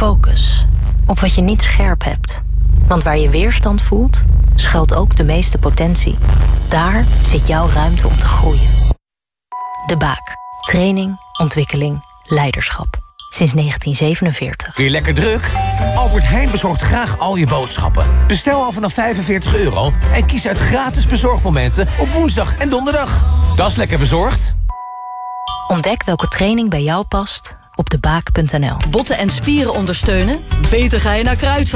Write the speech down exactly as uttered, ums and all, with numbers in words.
Focus. Op wat je niet scherp hebt. Want waar je weerstand voelt, schuilt ook de meeste potentie. Daar zit jouw ruimte om te groeien. De Baak. Training, ontwikkeling, leiderschap. Sinds negentien zevenenveertig. Weer lekker druk? Albert Heijn bezorgt graag al je boodschappen. Bestel al vanaf vijfenveertig euro en kies uit gratis bezorgmomenten op woensdag en donderdag. Dat is lekker bezorgd. Ontdek welke training bij jou past op debaak punt n l. Botten en spieren ondersteunen? Beter ga je naar Kruidvat.